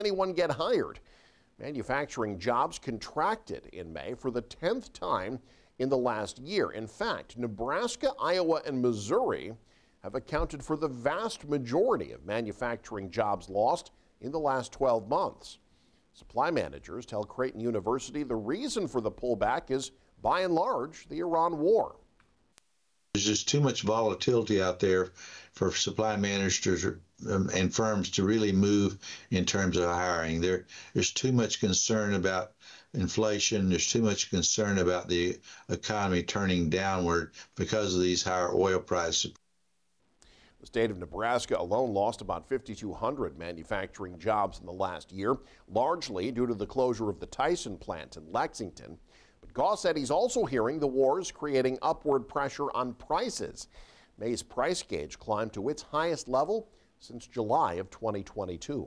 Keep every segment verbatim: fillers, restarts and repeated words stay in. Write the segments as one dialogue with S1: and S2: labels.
S1: anyone get hired. Manufacturing jobs contracted in May for the tenth time in the last year. In fact, Nebraska, Iowa, and Missouri have accounted for the vast majority of manufacturing jobs lost in the last twelve months. Supply managers tell Creighton University the reason for the pullback is, by and large, the Iran war.
S2: There's just too much volatility out there for supply managers um, and firms to really move in terms of hiring. There, there's too much concern about inflation. There's too much concern about the economy turning downward because of these higher oil prices.
S1: The state of Nebraska alone lost about fifty-two hundred manufacturing jobs in the last year, largely due to the closure of the Tyson plant in Lexington. But Goss said he's also hearing the war is creating upward pressure on prices. May's price gauge climbed to its highest level since July of twenty twenty-two.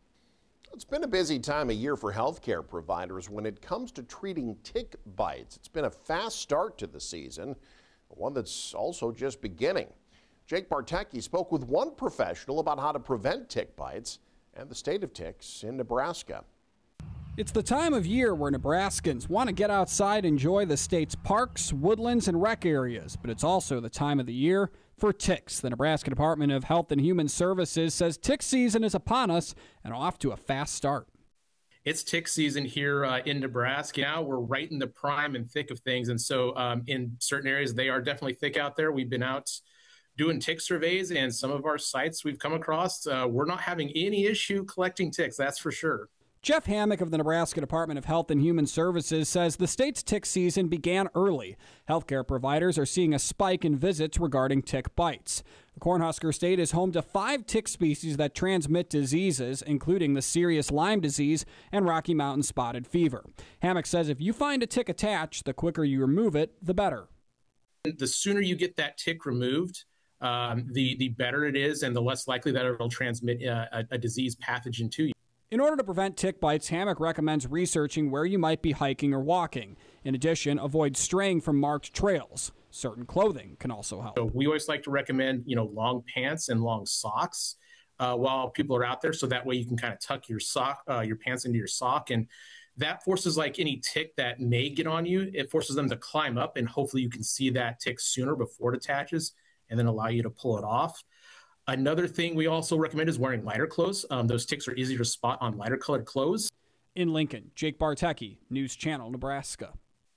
S1: It's been a busy time of year for healthcare providers when it comes to treating tick bites. It's been a fast start to the season, one that's also just beginning. Jake Bartecki spoke with one professional about how to prevent tick bites and the state of ticks in Nebraska.
S3: It's the time of year where Nebraskans want to get outside and enjoy the state's parks, woodlands, and rec areas, but it's also the time of the year for ticks. The Nebraska Department of Health and Human Services says tick season is upon us and off to a fast start.
S4: It's tick season here uh, in Nebraska. Now we're right in the prime and thick of things, and so um, in certain areas they are definitely thick out there. We've been out doing tick surveys, and some of our sites we've come across, uh, we're not having any issue collecting ticks, that's for sure.
S3: Jeff Hammock of the Nebraska Department of Health and Human Services says the state's tick season began early. Healthcare providers are seeing a spike in visits regarding tick bites. The Cornhusker State is home to five tick species that transmit diseases, including the serious Lyme disease and Rocky Mountain spotted fever. Hammock says if you find a tick attached, the quicker you remove it, the better.
S4: The sooner you get that tick removed, um, the, the better it is and the less likely that it will transmit uh, a, a disease pathogen to you.
S3: In order to prevent tick bites, Hammock recommends researching where you might be hiking or walking. In addition, avoid straying from marked trails. Certain clothing can also help.
S4: So we always like to recommend, you know, long pants and long socks uh, while people are out there, so that way you can kind of tuck your sock, uh, your pants into your sock, and that forces like any tick that may get on you. It forces them to climb up, and hopefully you can see that tick sooner before it attaches, and then allow you to pull it off. Another thing we also recommend is wearing lighter clothes. Um, those ticks are easier to spot on lighter colored clothes.
S3: In Lincoln, Jake Bartecki, News Channel, Nebraska.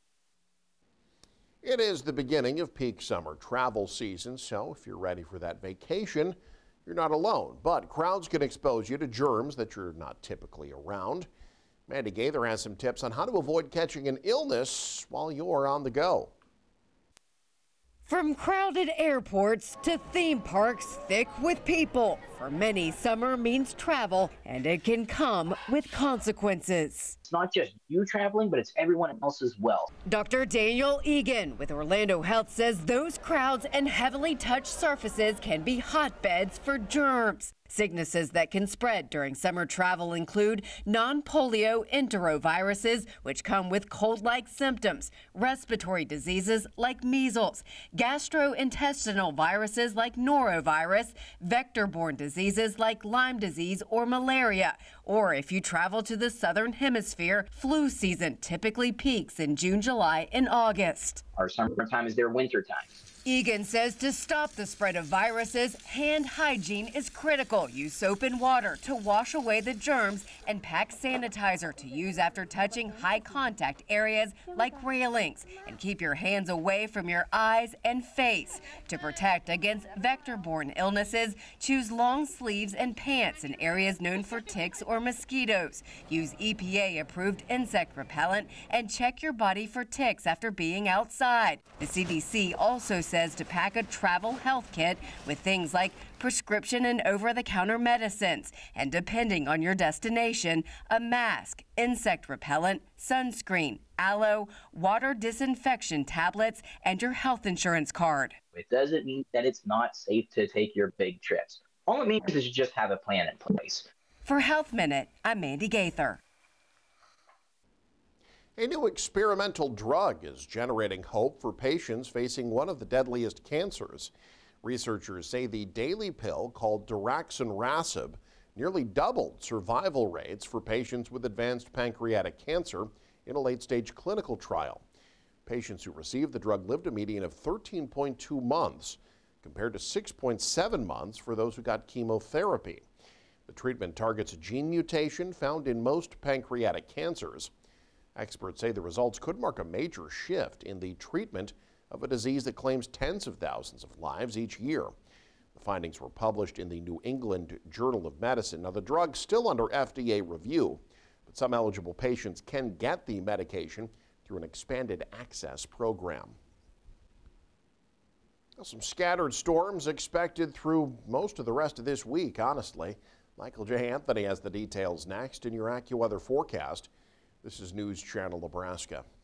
S1: It is the beginning of peak summer travel season, so if you're ready for that vacation, you're not alone. But crowds can expose you to germs that you're not typically around. Mandy Gaither has some tips on how to avoid catching an illness while you're on the go.
S5: From crowded airports to theme parks thick with people, for many, summer means travel, and it can come with consequences.
S6: It's not just you traveling, but it's everyone else as well.
S5: Doctor Daniel Egan with Orlando Health says those crowds and heavily touched surfaces can be hotbeds for germs. Sicknesses that can spread during summer travel include non-polio enteroviruses, which come with cold-like symptoms, respiratory diseases like measles, gastrointestinal viruses like norovirus, vector-borne diseases like Lyme disease or malaria, or if you travel to the southern hemisphere, flu season typically peaks in June, July, and August.
S6: Our summertime is their winter time.
S5: Egan says to stop the spread of viruses, hand hygiene is critical. Use soap and water to wash away the germs and pack sanitizer to use after touching high contact areas like railings. And keep your hands away from your eyes and face. To protect against vector-borne illnesses, choose long sleeves and pants in areas known for ticks or mosquitoes. Use E P A-approved insect repellent and check your body for ticks after being outside. The C D C also says to pack a travel health kit with things like prescription and over-the-counter medicines, and depending on your destination, a mask, insect repellent, sunscreen, aloe, water disinfection tablets, and your health insurance card.
S6: It doesn't mean that it's not safe to take your big trips. All it means is you just have a plan in place.
S5: For Health Minute, I'm Mandy Gaither.
S1: A new experimental drug is generating hope for patients facing one of the deadliest cancers. Researchers say the daily pill called daraxonrasib nearly doubled survival rates for patients with advanced pancreatic cancer in a late-stage clinical trial. Patients who received the drug lived a median of thirteen point two months, compared to six point seven months for those who got chemotherapy. The treatment targets a gene mutation found in most pancreatic cancers. Experts say the results could mark a major shift in the treatment of a disease that claims tens of thousands of lives each year. The findings were published in the New England Journal of Medicine. Now, the drug's still under F D A review, but some eligible patients can get the medication through an expanded access program. Some scattered storms expected through most of the rest of this week, honestly. Michael J. Anthony has the details next in your AccuWeather forecast. This is News Channel Nebraska.